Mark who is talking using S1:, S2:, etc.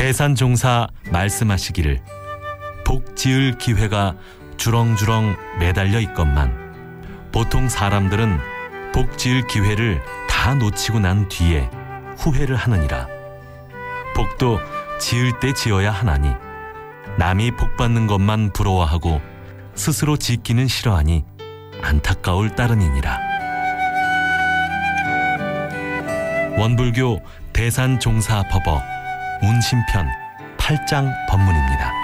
S1: 대산종사 말씀하시기를 복 지을 기회가 주렁주렁 매달려 있건만 보통 사람들은 복 지을 기회를 다 놓치고 난 뒤에 후회를 하느니라. 복도 지을 때 지어야 하나니 남이 복 받는 것만 부러워하고 스스로 짓기는 싫어하니 안타까울 따름이니라. 원불교 대산종사법어 운심편 8장 법문입니다.